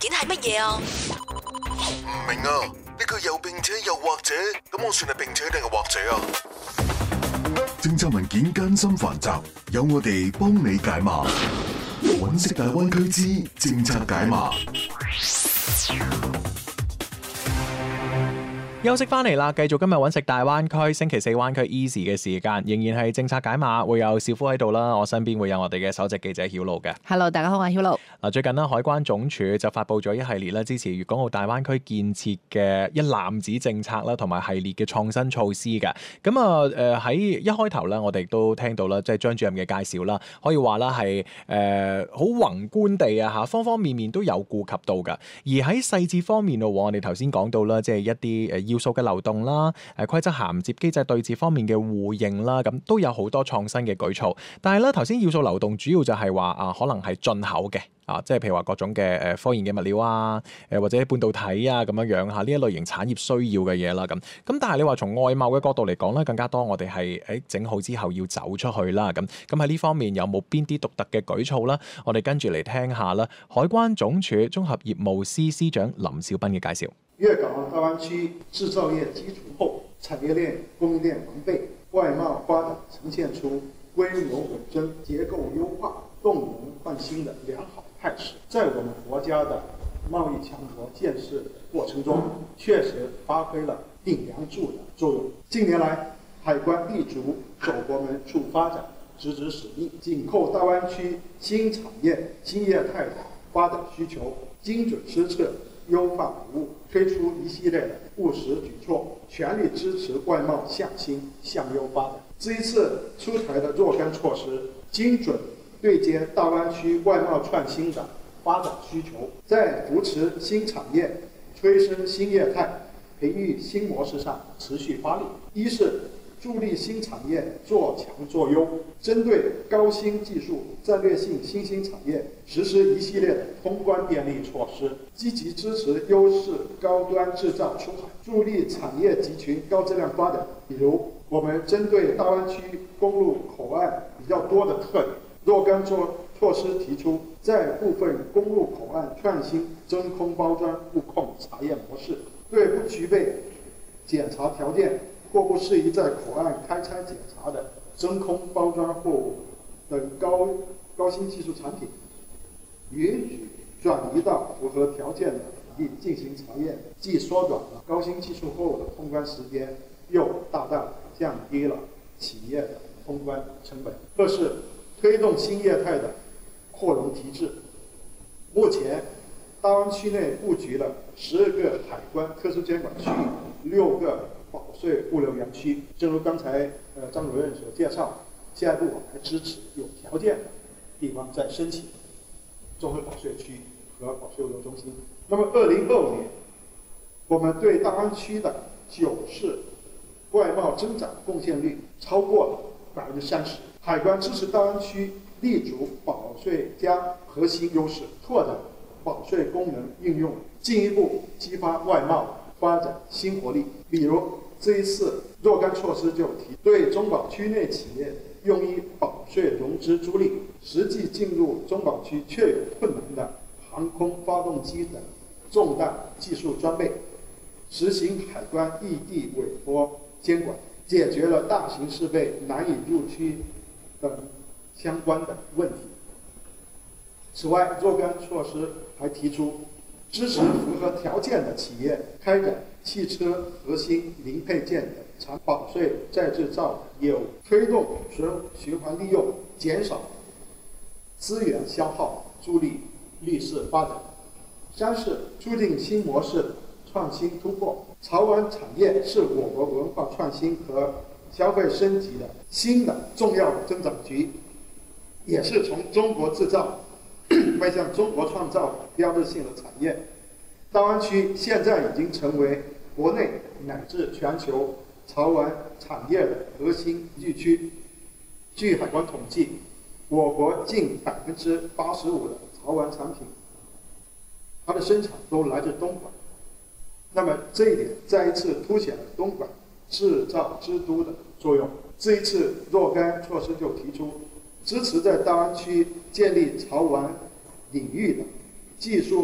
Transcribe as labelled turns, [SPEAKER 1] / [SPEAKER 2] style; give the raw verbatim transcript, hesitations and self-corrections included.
[SPEAKER 1] 件係乜嘢啊？
[SPEAKER 2] 唔明啊，呢個又並且又或者，咁我算係並且定係或者啊？
[SPEAKER 3] 政策文件艱辛繁雜，有我哋幫你解碼。揾食大灣區之政策解碼。
[SPEAKER 4] 休息翻嚟啦，繼續今日揾食大灣區星期四灣區 Easy 嘅時間，仍然係政策解碼，會有小夫喺度啦。我身邊會有我哋嘅首席記者曉露嘅。
[SPEAKER 5] Hello， 大家好，我係曉露。
[SPEAKER 4] 嗱，最近呢，海關總署就發布咗一系列咧支持粵港澳大灣區建設嘅一攬子政策啦，同埋系列嘅創新措施嘅。咁啊，誒喺一開頭咧，我哋都聽到啦，即係張主任嘅介紹啦，可以話啦係誒好宏觀地啊嚇，方方面面都有顧及到㗎。而喺細節方面咯，我哋頭先講到啦，即係一啲誒要素嘅流動啦，誒規則銜接機制對接方面嘅互認啦，咁都有好多創新嘅舉措。但係咧，頭先要素流動主要就係話啊，可能係進口嘅。啊，即係譬如話各種嘅誒科研嘅物料啊，誒或者半導體啊咁樣樣嚇，呢一類型產業需要嘅嘢啦咁。咁但係你話從外貿嘅角度嚟講咧，更加多我哋係誒整好之後要走出去啦咁。咁喺呢方面有冇邊啲獨特嘅舉措啦？我哋跟住嚟聽下啦。海關總署綜合業務司司長林小斌嘅介紹。
[SPEAKER 6] 粵港澳大灣區製造業基礎厚，產業鏈供應鏈完備，外貿發展呈現出規模穩增、結構優化、動能換新的良好態勢，在我們國家的貿易強國建設過程中，確實發揮了頂梁柱的作用。近年來，海關立足走國門處發展，直指使命，緊扣大灣區新產業、新業態的發展需求，精準施策，優化服務，推出一系列的務實舉措，全力支持外貿向新向優發展。這一次出台的若干措施，精準對接大灣區外貿創新的發展需求，在扶持新產業、催生新業態、培育新模式上持續發力。一是助力新產業做強做優，針對高新技術、戰略性新興產業實施一系列的通關便利措施，積極支持優勢高端製造出海，助力產業集群高質量發展。比如，我們針對大灣區公路口岸比較多的特點，若干措措施提出，在部分公路口岸創新真空包裝物控查驗模式，對不具備檢查條件或不適宜在口岸開拆檢查的真空包裝貨物等高高新技術產品，允許轉移到符合條件的土地進行查驗，既縮短了高新技術貨物的通關時間，又大大降低了企業的通關成本。二是推動新業態的擴容提質。目前，大灣區內布局了十二個海關特殊監管區域，六個保稅物流園區。正如剛才呃張主任所介紹，下一步我們還支持有條件的地方再申請綜合保稅區和保稅物流中心。那麼，二零二五年，我們對大灣區的九市外貿增長貢獻率超過了百分之三十。海關支持大灣區立足保稅加核心優勢，拓展保稅功能應用，進一步激發外貿發展新活力。比如這一次若干措施就提對中保區內企業用於保稅融資租賃，實際進入中保區確有困難的航空發動機等重大技術裝備，實行海關異地委託監管，解決了大型設備難以入區等相關的問題。此外，若干措施還提出支持符合條件的企業開展汽車核心零配件的產保稅再製造業務，推動循循環利用，減少資源消耗，助力綠色發展。三是促進新模式創新突破。潮玩產業是我國文化創新和消費升級的新的重要增長局，也是從中國製造邁向中國創造標誌性的產業。大灣區現在已經成為國內乃至全球潮玩產業的核心聚區。據海關統計，我國近百分之八十五的潮玩產品，它的生產都來自東莞。那麼這一點再一次凸顯了東莞製造之都的作用。這一次若干措施就提出支持在大灣區建立潮玩領域的技術